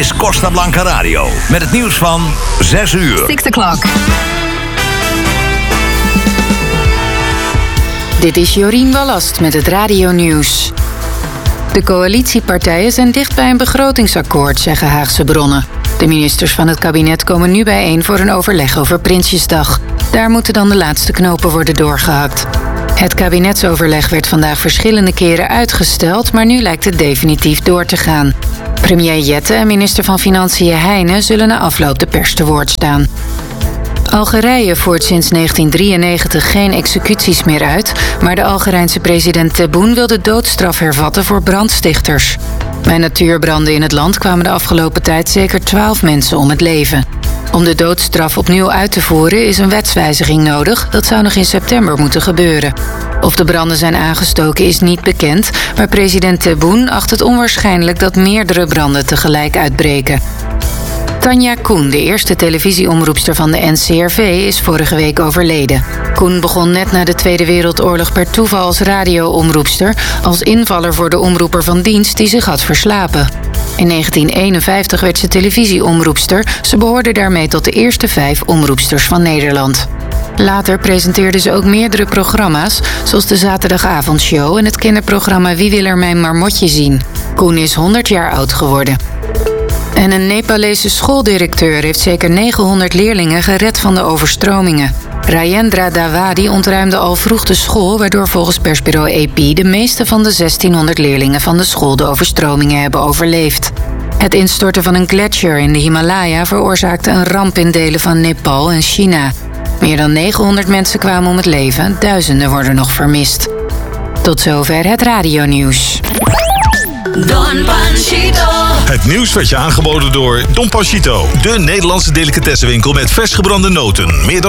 Is Costa Blanca Radio. Met het nieuws van 6 uur. 6 o'clock. Dit is Jorien Wallast met het radionieuws. De coalitiepartijen zijn dicht bij een begrotingsakkoord, zeggen Haagse bronnen. De ministers van het kabinet komen nu bijeen voor een overleg over Prinsjesdag. Daar moeten dan de laatste knopen worden doorgehakt. Het kabinetsoverleg werd vandaag verschillende keren uitgesteld, maar nu lijkt het definitief door te gaan. Premier Jette en minister van Financiën Heijnen zullen na afloop de pers te woord staan. Algerije voert sinds 1993 geen executies meer uit, maar de Algerijnse president Tebboune wil de doodstraf hervatten voor brandstichters. Bij natuurbranden in het land kwamen de afgelopen tijd zeker 12 mensen om het leven. Om de doodstraf opnieuw uit te voeren is een wetswijziging nodig. Dat zou nog in september moeten gebeuren. Of de branden zijn aangestoken is niet bekend, maar president Tebboune acht het onwaarschijnlijk dat meerdere branden tegelijk uitbreken. Tanja Koen, de eerste televisieomroepster van de NCRV, is vorige week overleden. Koen begon net na de Tweede Wereldoorlog per toeval als radioomroepster, als invaller voor de omroeper van dienst die zich had verslapen. In 1951 werd ze televisieomroepster. Ze behoorde daarmee tot de eerste 5 omroepsters van Nederland. Later presenteerde ze ook meerdere programma's, zoals de Zaterdagavondshow en het kinderprogramma Wie wil er mijn marmotje zien. Koen is 100 jaar oud geworden. En een Nepalese schooldirecteur heeft zeker 900 leerlingen gered van de overstromingen. Rajendra Dawadi ontruimde al vroeg de school, waardoor volgens persbureau AP de meeste van de 1600 leerlingen van de school de overstromingen hebben overleefd. Het instorten van een gletsjer in de Himalaya veroorzaakte een ramp in delen van Nepal en China. Meer dan 900 mensen kwamen om het leven, duizenden worden nog vermist. Tot zover het radionieuws. Don Panchito. Het nieuws werd je aangeboden door Don Panchito. De Nederlandse delicatessenwinkel met vers gebrande noten. Meer dan